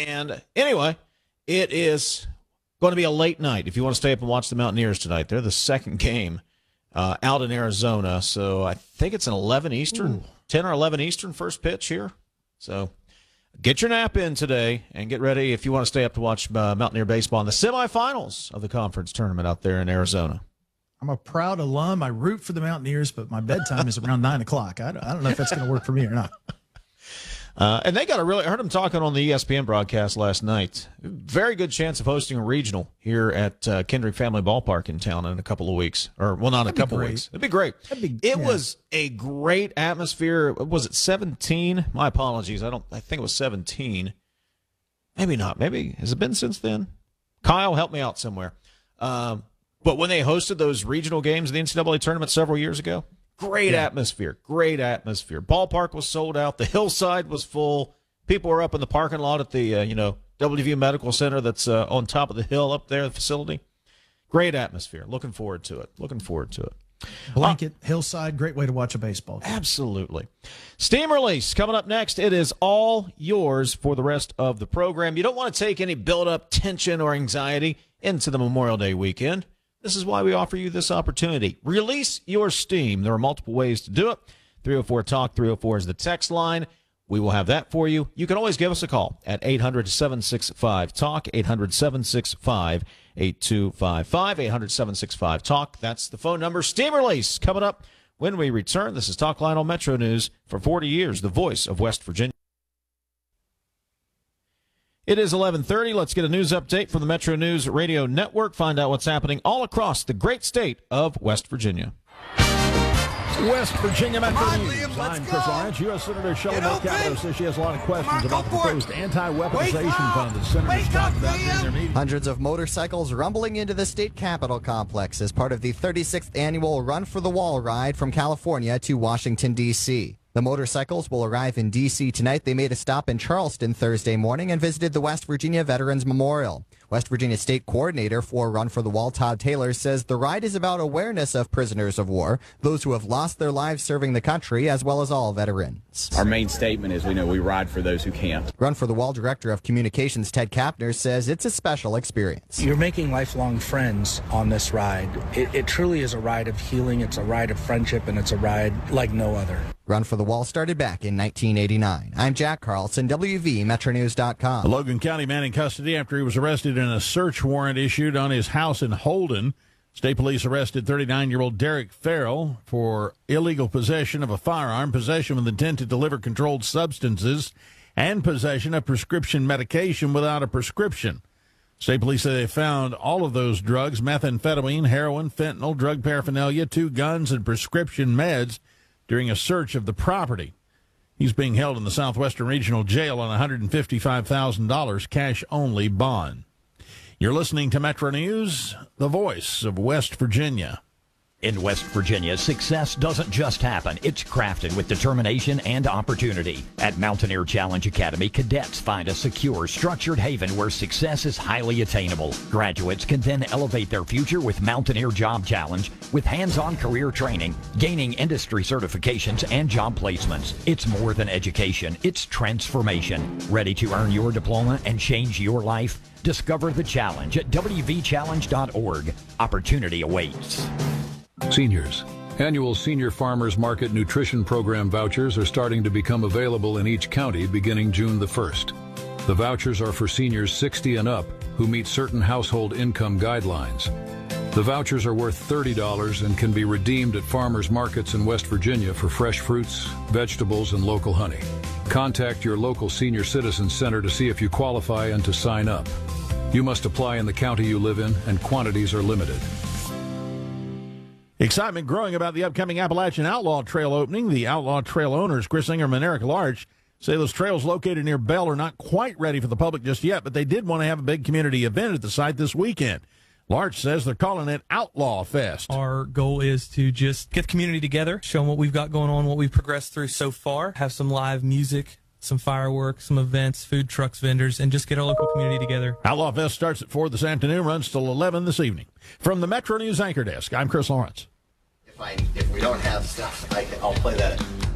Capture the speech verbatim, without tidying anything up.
And anyway, it is going to be a late night if you want to stay up and watch the Mountaineers tonight. They're the second game uh, out in Arizona, so I think it's an eleven Eastern, Ooh. ten or eleven Eastern first pitch here. So get your nap in today and get ready if you want to stay up to watch uh, Mountaineer baseball in the semifinals of the conference tournament out there in Arizona. I'm a proud alum. I root for the Mountaineers, but my bedtime is around nine o'clock. I don't, I don't know if that's going to work for me or not. Uh, and they got a really, I heard them talking on the E S P N broadcast last night. Very good chance of hosting a regional here at uh, Kendrick Family Ballpark in town in a couple of weeks. Or, well, not That'd a couple of great. weeks. It'd be great. Be, it yeah. was a great atmosphere. Was it seventeen? My apologies. I don't, I think it was seventeen. Maybe not. Maybe. Has it been since then? Kyle, help me out somewhere. Um, but when they hosted those regional games in the N C double A tournament several years ago, great yeah. atmosphere, great atmosphere. Ballpark was sold out. The hillside was full. People were up in the parking lot at the, uh, you know, W V U Medical Center that's uh, on top of the hill up there, the facility. Great atmosphere. Looking forward to it. Looking forward to it. Blanket, uh, hillside, great way to watch a baseball game. Absolutely. Steam Release coming up next. It is all yours for the rest of the program. You don't want to take any build-up tension or anxiety into the Memorial Day weekend. This is why we offer you this opportunity. Release your steam. There are multiple ways to do it. three oh four talk, three oh four is the text line. We will have that for you. You can always give us a call at eight hundred, seven six five, talk, eight hundred, seven six five, eight two five five, eight hundred, seven six five, talk. That's the phone number. Steam Release coming up when we return. This is Talk Line on Metro News. For forty years, the voice of West Virginia. It is eleven thirty. Let's get a news update from the Metro News Radio Network. Find out what's happening all across the great state of West Virginia. West Virginia Metro on, News. Liam, I'm go. Chris Lawrence. U S Senator Shelley Get Mercado open. says she has a lot of questions on, about the go for proposed it. anti-weaponization Wake fund that up. senators Wake talked up, about during Liam. their meeting. Hundreds of motorcycles rumbling into the state capitol complex as part of the thirty-sixth annual Run for the Wall ride from California to Washington, D C The motorcycles will arrive in D C tonight. They made a stop in Charleston Thursday morning and visited the West Virginia Veterans Memorial. West Virginia State Coordinator for Run for the Wall, Todd Taylor, says the ride is about awareness of prisoners of war, those who have lost their lives serving the country, as well as all veterans. Our main statement is we know we ride for those who can't. Run for the Wall Director of Communications, Ted Kapner, says it's a special experience. You're making lifelong friends on this ride. It, it truly is a ride of healing. It's a ride of friendship, and it's a ride like no other. Run for the Wall started back in nineteen eighty-nine. I'm Jack Carlson, W V Metro News dot com. A Logan County man in custody after he was arrested in a search warrant issued on his house in Holden. State police arrested thirty-nine-year-old Derek Farrell for illegal possession of a firearm, possession with intent to deliver controlled substances, and possession of prescription medication without a prescription. State police say they found all of those drugs, methamphetamine, heroin, fentanyl, drug paraphernalia, two guns, and prescription meds during a search of the property. He's being held in the Southwestern Regional Jail on one hundred fifty-five thousand dollars cash-only bond. You're listening to Metro News, the voice of West Virginia. In West Virginia, success doesn't just happen. It's crafted with determination and opportunity. At Mountaineer Challenge Academy, cadets find a secure, structured haven where success is highly attainable. Graduates can then elevate their future with Mountaineer Job Challenge, with hands-on career training, gaining industry certifications, and job placements. It's more than education. It's transformation. Ready to earn your diploma and change your life? Discover the challenge at w v challenge dot org. Opportunity awaits. Seniors. Annual Senior Farmers Market Nutrition Program vouchers are starting to become available in each county beginning June the first. The vouchers are for seniors sixty and up who meet certain household income guidelines. The vouchers are worth thirty dollars and can be redeemed at farmers markets in West Virginia for fresh fruits, vegetables, and local honey. Contact your local senior citizen center to see if you qualify and to sign up. You must apply in the county you live in, and quantities are limited. Excitement growing about the upcoming Appalachian Outlaw Trail opening. The Outlaw Trail owners, Chris Ingram and Eric Larch, say those trails located near Bell are not quite ready for the public just yet, but they did want to have a big community event at the site this weekend. Larch says they're calling it Outlaw Fest. Our goal is to just get the community together, show them what we've got going on, what we've progressed through so far, have some live music, some fireworks, some events, food trucks, vendors, and just get our local community together. Outlaw Fest starts at four this afternoon, runs till eleven this evening. From the Metro News Anchor Desk, I'm Chris Lawrence. If, I, if we don't have stuff, I can, I'll play that